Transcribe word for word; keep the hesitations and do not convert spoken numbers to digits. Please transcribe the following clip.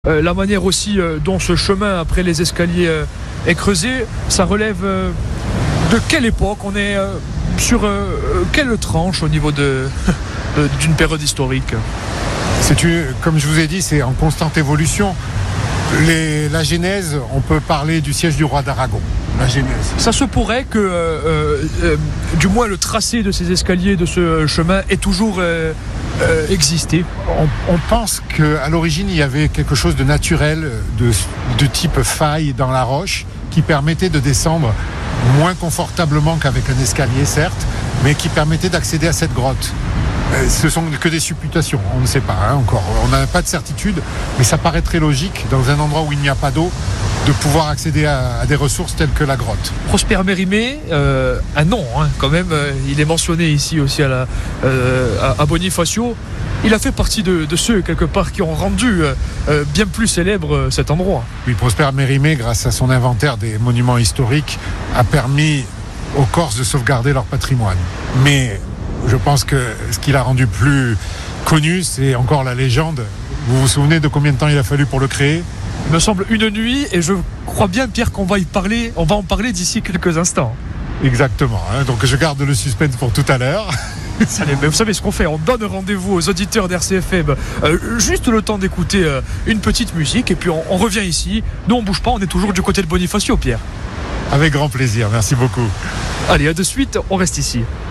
Euh, la manière aussi euh, dont ce chemin après les escaliers euh, est creusé, ça relève euh, de quelle époque? On est euh, sur euh, quelle tranche au niveau de, de, d'une période historique? C'est une, comme je vous ai dit, c'est en constante évolution. Les, la genèse, on peut parler du siège du roi d'Aragon. La genèse. Ça se pourrait que, euh, euh, du moins, le tracé de ces escaliers, de ce chemin, ait toujours euh, euh, existé. On, on pense qu'à l'origine, il y avait quelque chose de naturel, de, de type faille dans la roche, qui permettait de descendre moins confortablement qu'avec un escalier, certes, mais qui permettait d'accéder à cette grotte. Ce sont que des supputations, on ne sait pas hein, encore, on n'a pas de certitude, mais ça paraît très logique dans un endroit où il n'y a pas d'eau de pouvoir accéder à, à des ressources telles que la grotte. Prosper Mérimée, euh, un nom hein, quand même, euh, il est mentionné ici aussi à, la, euh, à, à Bonifacio. Il a fait partie de, de ceux quelque part qui ont rendu euh, bien plus célèbre euh, cet endroit. Oui, Prosper Mérimée, grâce à son inventaire des monuments historiques, a permis aux Corses de sauvegarder leur patrimoine. Mais je pense que ce qui l'a rendu plus connu, c'est encore la légende. Vous vous souvenez de combien de temps il a fallu pour le créer? Il me semble une nuit, et je crois bien, Pierre, qu'on va y parler, on va en parler d'ici quelques instants. Exactement, hein, donc je garde le suspense pour tout à l'heure. Allez, mais vous savez ce qu'on fait, on donne rendez-vous aux auditeurs d'R C F M, euh, juste le temps d'écouter euh, une petite musique, et puis on, on revient ici. Nous on bouge pas, on est toujours du côté de Bonifacio, Pierre. Avec grand plaisir, merci beaucoup. Allez, à de suite, on reste ici.